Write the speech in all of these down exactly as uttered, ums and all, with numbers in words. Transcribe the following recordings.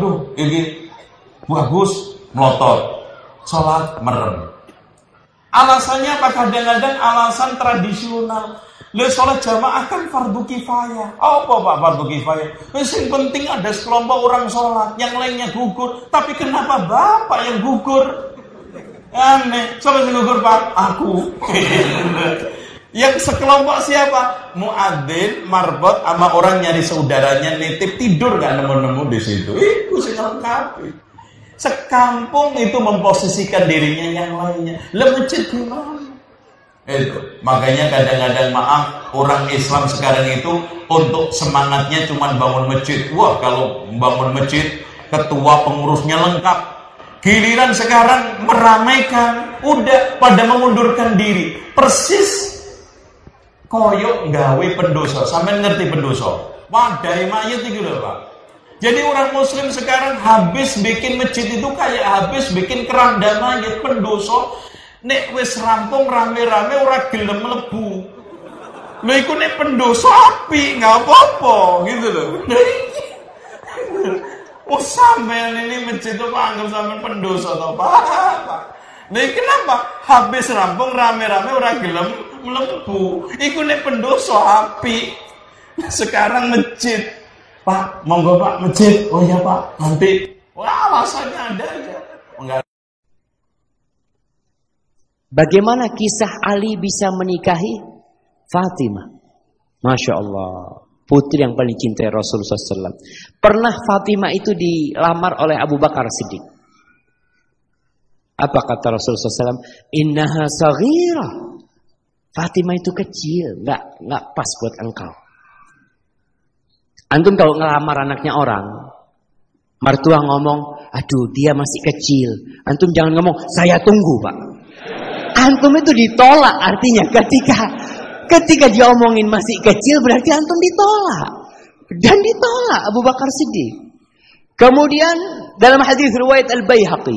waduh ini bagus melotot, sholat merem. Alasannya apa? Kadang-kadang alasan tradisional. Le sholat jamaah kan fardu kifayah. Apa Pak fardu kifayah? Yang penting ada sekelompok orang sholat, yang lainnya gugur. Tapi kenapa Bapak yang gugur? Aneh. Siapa yang gugur Pak? Aku. Yang sekelompok siapa? Muadzin, marbot, sama orang nyari saudaranya nitip tidur gak nemu-nemu di situ. Itu sih lengkap. Sekampung itu memposisikan dirinya yang lainnya. Lah masjid gimana? Itu. Makanya kadang-kadang maaf, orang Islam sekarang itu untuk semangatnya cuma bangun masjid. Wah, kalau bangun masjid, ketua pengurusnya lengkap. Giliran sekarang meramaikan, udah pada mengundurkan diri. Persis koyok gawe pendoso. Sampai ngerti pendoso? Wah, dari mayat itu loh Pak. Jadi orang muslim sekarang habis bikin masjid itu kayak habis bikin keranda mayat pendoso. Nek wis rampung rame-rame ora gelem mlebu. Lho iku nek pendoso api enggak apa-apa gitu loh. Oh sampean ini masjid itu anggap sampean pendoso to Pak. Nek kenapa habis rampung rame-rame ora gelem mlebu. Iku nek pendoso api. Sekarang masjid Pak, monggo Pak, masjid. Oh iya Pak, nanti. Wah, alasannya ada aja. Enggak. Bagaimana kisah Ali bisa menikahi Fatimah? Masya Allah, putri yang paling cintai Rasulullah shallallahu alaihi wasallam. Pernah Fatimah itu dilamar oleh Abu Bakar Siddiq. Apa kata Rasulullah shallallahu alaihi wasallam? Innaha saghirah. Fatimah itu kecil, nggak nggak pas buat engkau. Antum kalau ngelamar anaknya orang, mertua ngomong, aduh dia masih kecil. Antum jangan ngomong, saya tunggu Pak. Antum itu ditolak, artinya ketika ketika dia omongin masih kecil, berarti antum ditolak. Dan ditolak Abu Bakar Siddiq. Kemudian dalam hadis riwayat Al-Baihaqi,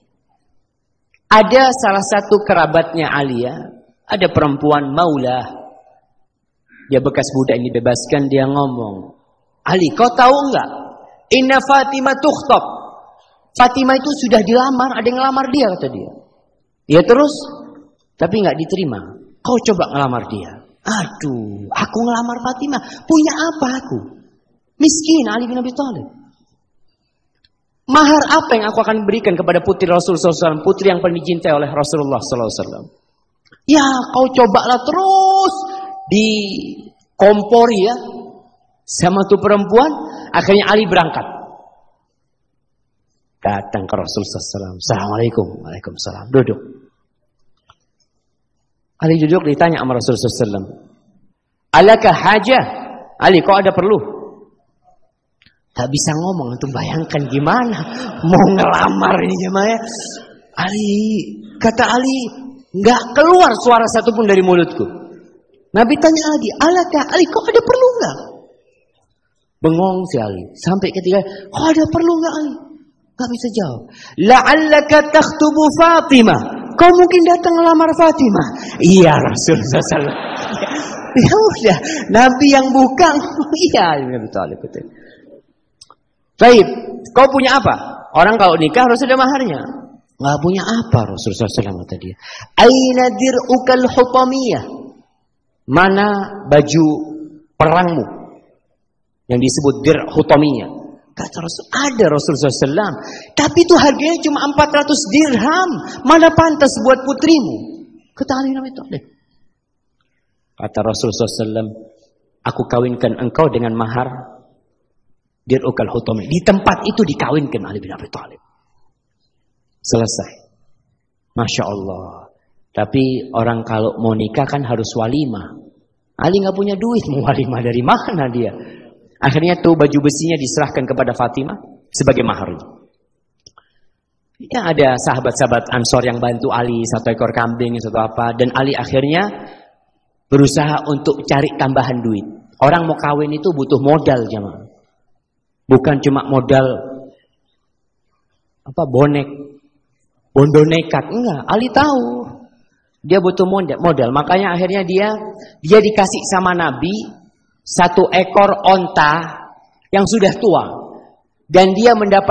ada salah satu kerabatnya Ali ya, ada perempuan maulah. Dia bekas budak yang dibebaskan, dia ngomong, Ali, kau tahu enggak? Inna Fatimah tukhtab. Fatimah itu sudah dilamar, ada yang ngelamar dia kata dia. Ya terus, tapi enggak diterima. Kau coba ngelamar dia. Aduh, aku ngelamar Fatimah. Punya apa aku? Miskin Ali bin Abi Thalib. Mahar apa yang aku akan berikan kepada putri Rasulullah shallallahu alaihi wasallam, putri yang paling dicintai oleh Rasulullah shallallahu alaihi wasallam? Ya, kau cobalah terus dikompori ya. Sama tuh perempuan, akhirnya Ali berangkat. Datang ke Rasulullah shallallahu alaihi wasallam. Assalamualaikum. Waalaikumsalam. Duduk. Ali duduk, ditanya sama Rasulullah shallallahu alaihi wasallam. Alaka hajah? Ali, kok ada perlu? Tak bisa ngomong, antum bayangkan gimana mau ngelamar ini jemaah. Ali, kata Ali, nggak keluar suara satupun dari mulutku. Nabi tanya lagi, alaka? Ali, kok ada perlu nggak? Bengong si Ali. Sampai ketika, kok ada perlu nggak Ali? Nggak bisa jawab. La'allaka takhtubu Fatimah. Kau mungkin datang ngelamar Fatimah. Iya Rasulullah shallallahu alaihi wasallam. Ya udah, Nabi yang buka. Iya, betul betul. Baik, kau punya apa? Orang kalau nikah harus ada maharnya. Nggak punya apa Rasulullah shallallahu alaihi wasallam kata dia. Aina dir'ukal hutamiyah. Mana baju perangmu yang disebut dir' hutamiyah? Kata Rasul, ada Rasulullah shallallahu alaihi wasallam. Tapi itu harganya cuma empat ratus dirham. Mana pantas buat putrimu? Kata Ali bin Abi Thalib. Kata Rasulullah shallallahu alaihi wasallam, aku kawinkan engkau dengan mahar dir'ukal hutamiyah. Di tempat itu dikawinkan Ali bin Abi Thalib. Selesai. Masya Allah. Tapi orang kalau mau nikah kan harus walimah. Ali nggak punya duit, mau walimah dari mana dia? Akhirnya tuh baju besinya diserahkan kepada Fatimah sebagai maharnya. Ya ada sahabat-sahabat Ansor yang bantu Ali, satu ekor kambing, satu apa. Dan Ali akhirnya berusaha untuk cari tambahan duit. Orang mau kawin itu butuh modal jemaah. Bukan cuma modal apa bonek, bondo nekat. Enggak, Ali tahu. Dia butuh modal, modal. Makanya akhirnya dia dia dikasih sama Nabi satu ekor onta yang sudah tua. Dan dia mendapat